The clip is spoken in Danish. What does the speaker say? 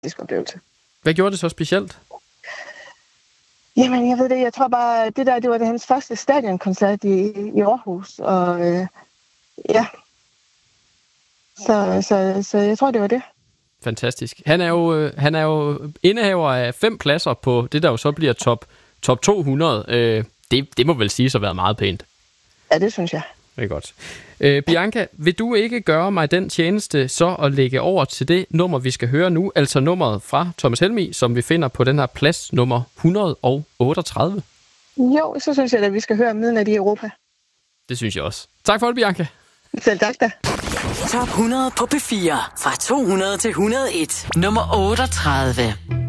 fantastisk oplevelse. Hvad gjorde det så specielt? Jamen, jeg ved det. Jeg tror bare, det var hans første stadionkoncert i Aarhus. Og ja. Så jeg tror, det var det. Fantastisk. Han er jo indehaver af 5 pladser på det, der jo så bliver top 200. Det må vel sige så være meget pænt. Ja, det synes jeg. Det er godt. Bianca, vil du ikke gøre mig den tjeneste så at lægge over til det nummer, vi skal høre nu, altså nummeret fra Thomas Helmig, som vi finder på den her plads nummer 138? Jo, så synes jeg, at vi skal høre Midnat i Europa. Det synes jeg også. Tak for det, Bianca. Selv tak da. Top 100 på P4 fra 200 til 101. Nummer 38.